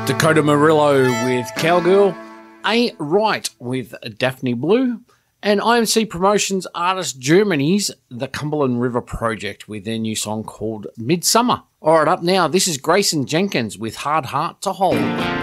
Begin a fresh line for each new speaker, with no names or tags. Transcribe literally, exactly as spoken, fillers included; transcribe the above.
Dakota Murillo with Cowgirl, A Right with Daphne Blue, and I M C Promotions Artist Germany's The Cumberland River Project with their new song called Midsummer. All right, up now, this is Grayson Jenkins with Hard Heart to Hold.